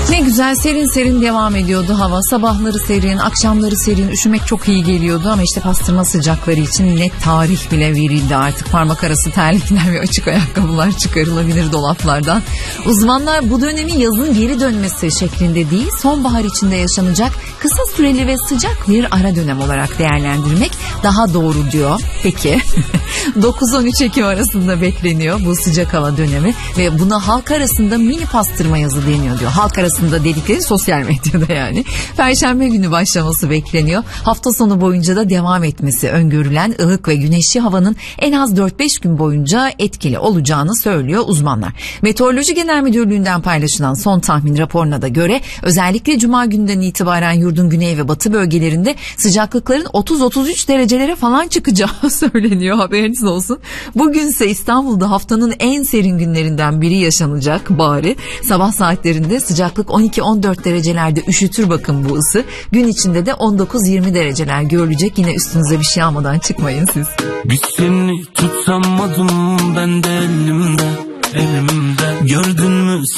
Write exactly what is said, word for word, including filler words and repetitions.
Ne güzel serin serin devam ediyordu hava. Sabahları serin, akşamları serin, üşümek çok iyi geliyordu ama işte pastırma sıcakları için net tarih bile verildi artık. Parmak arası terlikler ve açık ayakkabılar çıkarılabilir dolaplardan. Uzmanlar bu dönemin yazın geri dönmesi şeklinde değil, sonbahar içinde yaşanacak kısa süreli ve sıcak bir ara dönem olarak değerlendirmek daha doğru diyor. Peki dokuz on üç Ekim arasında bekleniyor bu sıcak hava dönemi ve buna halk arasında mini pastırma yazı deniyor diyor. Halk arasında dedikleri sosyal medyada yani. Perşembe günü başlaması bekleniyor. Hafta sonu boyunca da devam etmesi öngörülen ılık ve güneşli havanın en az dört beş gün boyunca etkili olacağını söylüyor uzmanlar. Meteoroloji Genel Müdürlüğü'nden paylaşılan son tahmin raporuna da göre özellikle Cuma günden itibaren yurdun güney ve batı bölgelerinde sıcaklıkların otuz otuz üç derecelere falan çıkacağı söyleniyor, haberiniz olsun. Bugünse İstanbul'da haftanın en serin günlerinden biri yaşanacak bari. Sabah saatlerinde sıcaklık on iki on dört derecelerde üşütür bakın bu ısı. Gün içinde de on dokuz yirmi dereceler görülecek. Yine üstünüze bir şey almadan çıkmayın siz. Bir seni tutamadım ben de elimde, elimde. Gördün mü?